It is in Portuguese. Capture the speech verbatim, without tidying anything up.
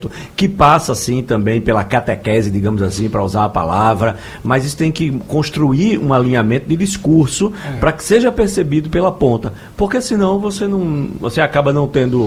que passa, assim, também pela catequese, digamos assim, para usar a palavra, mas isso tem que construir um alinhamento de discurso é. para que seja percebido pela ponta, porque senão você, não, você acaba não tendo